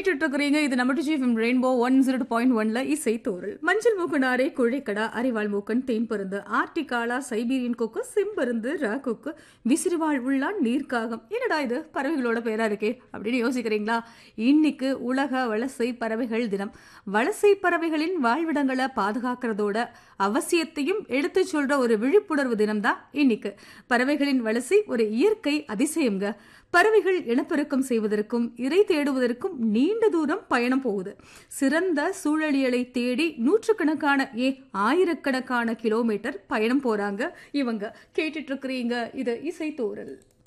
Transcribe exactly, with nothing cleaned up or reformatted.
கேட்டுட்டு இருக்கிறீங்க. இது நம்ம டிஜிஎஃப்எம் ரெயின்போ ஒன் ஜீரோ பாயிண்ட் ஒன்ல இசை தோறல். மஞ்சள் மூக்கனாரே, குழைக்கடா, அரிவாள் மூக்கன், தேன் பருந்து, ஆர்டிகாலா, சைபீரியன் கொக்கு, செம்பருந்து, ராக்கொக்கு, விசிறிவாள் உள்ளான், நீர்க்காகம். என்னடா இது பறவைகளோட பேரா இருக்கே அப்படின்னு யோசிக்கிறீங்களா? இன்னைக்கு உலக வலசை பறவைகள் தினம். வலசை பறவைகளின் வாழ்விடங்களை பாதுகாக்கிறதோட அவசியத்தையும் எடுத்து சொல்ற ஒரு விழிப்புணர்வு தினம் தான் இன்னைக்கு. பறவைகளின் வலசை ஒரு இயற்கை அதிசயம்ங்க. பறவைகள் இனப்பெருக்கம் செய்வதற்கும் இறை தேடுவதற்கும் நீண்ட தூரம் பயணம் போகுது. சிறந்த சூழலியலை தேடி நூற்றுக்கணக்கான ஏ ஆயிரக்கணக்கான கிலோமீட்டர் பயணம் போறாங்க இவங்க. கேட்டுட்டு இருக்கிறீங்க இது இசை தோறல்.